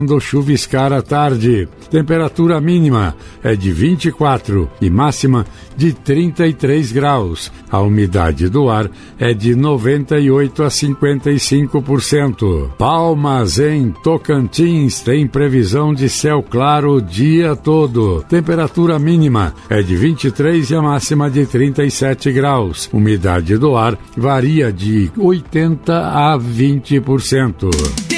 chuviscar à tarde. Temperatura mínima é de 24 e máxima de 33 graus. A umidade do ar é de 98 a 55%. Palmas, em Tocantins, tem previsão de céu claro o dia todo. Temperatura mínima é de 23 e a máxima de 37 graus. Umidade do ar varia de 80 a 20%.